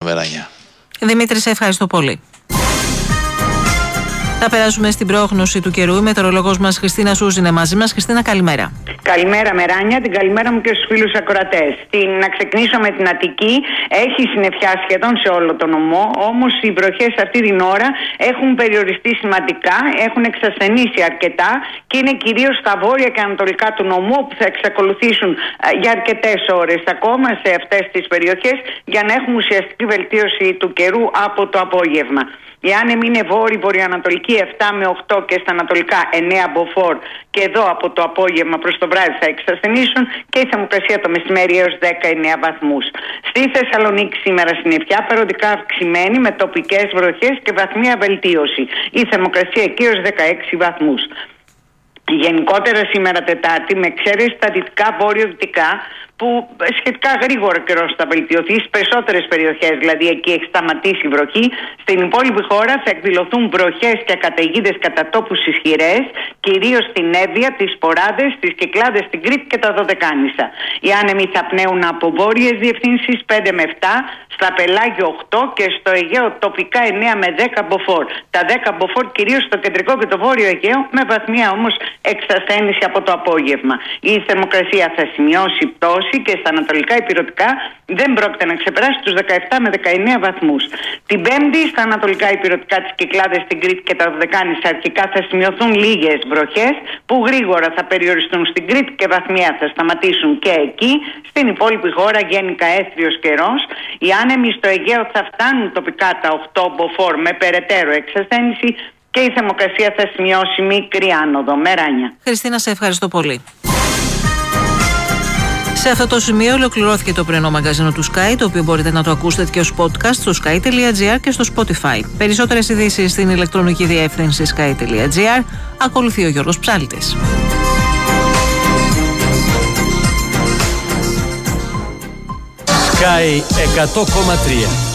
Βεράνια. Δημήτρη, σε ευχαριστώ πολύ. Θα περάσουμε στην πρόγνωση του καιρού. Η μετεωρολόγος μας Χριστίνα Σούζη είναι μαζί μας. Χριστίνα, καλημέρα. Καλημέρα, Μεράνια. Την καλημέρα μου και στους φίλους ακροατές. Να ξεκινήσω με την Αττική. Έχει συννεφιά σχεδόν σε όλο τον νομό. Όμως οι βροχές αυτή την ώρα έχουν περιοριστεί σημαντικά, έχουν εξασθενήσει αρκετά και είναι κυρίως στα βόρεια και ανατολικά του νομού, που θα εξακολουθήσουν για αρκετές ώρες ακόμα σε αυτές τις περιοχές, για να έχουμε ουσιαστική βελτίωση του καιρού από το απόγευμα. Οι άνεμοι είναι βόρειο-βορειοανατολική 7 με 8 και στα ανατολικά 9 μποφόρ, και εδώ από το απόγευμα προς το βράδυ θα εξασθενήσουν, και η θερμοκρασία το μεσημέρι έως 19 βαθμούς. Στη Θεσσαλονίκη σήμερα συννεφιά, περιοδικά αυξημένη με τοπικές βροχές και βαθμία βελτίωση. Η θερμοκρασία εκεί έως 16 βαθμούς. Γενικότερα σήμερα Τετάρτη, με εξαίρεση τα δυτικά βόρειο-δυτικά, που σχετικά γρήγορα καιρός θα βελτιωθεί στις περισσότερες περιοχές, δηλαδή εκεί έχει σταματήσει η βροχή. Στην υπόλοιπη χώρα θα εκδηλωθούν βροχές και καταιγίδες κατά τόπους ισχυρές, κυρίως στην Εύβοια, τις Σποράδες, τις Κυκλάδες, στην Κρήτη και τα Δωδεκάνησα. Οι άνεμοι θα πνέουν από βόρειες διευθύνσεις 5 με 7, στα Πελάγιο 8 και στο Αιγαίο τοπικά 9 με 10 μποφόρ. Τα 10 μποφόρ κυρίως στο κεντρικό και το βόρειο Αιγαίο, με βαθμία όμως εξασθένηση από το απόγευμα. Η θερμοκρασία θα σημειώσει πτώση και στα ανατολικά ηπειρωτικά δεν πρόκειται να ξεπεράσει τους 17 με 19 βαθμούς. Την Πέμπτη στα ανατολικά ηπειρωτικά, τις Κυκλάδες, στην Κρήτη και τα Δωδεκάνησα αρχικά θα σημειωθούν λίγες βροχές, που γρήγορα θα περιοριστούν στην Κρήτη και βαθμία θα σταματήσουν και εκεί. Στην υπόλοιπη χώρα γενικά έθριος καιρός. Οι άνεμοι στο Αιγαίο θα φτάνουν τοπικά τα 8 μποφόρ με περαιτέρω εξασθένηση και η θερμοκρασία θα σημειώσει μικρή άνοδο. Μεράνια. Χριστίνα, σε ευχαριστώ πολύ. Σε αυτό το σημείο ολοκληρώθηκε το πρωινό μαγκαζίνο του Sky, το οποίο μπορείτε να το ακούσετε και ως podcast στο sky.gr και στο Spotify. Περισσότερες ειδήσεις στην ηλεκτρονική διεύθυνση sky.gr. Ακολουθεί ο Γιώργος Ψάλτης. Sky 100,3